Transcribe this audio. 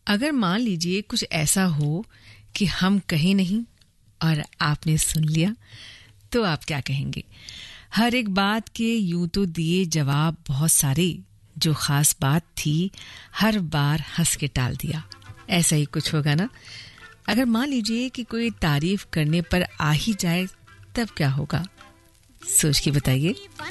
अगर मान लीजिए कुछ ऐसा हो कि हम कहे नहीं और आपने सुन लिया, तो आप क्या कहेंगे? हर एक बात के यूं तो दिए जवाब बहुत सारे, जो खास बात थी हर बार हंस के टाल दिया। ऐसा ही कुछ होगा ना? अगर मान लीजिए कि कोई तारीफ करने पर आ ही जाए, तब क्या होगा? सोच के बताइए।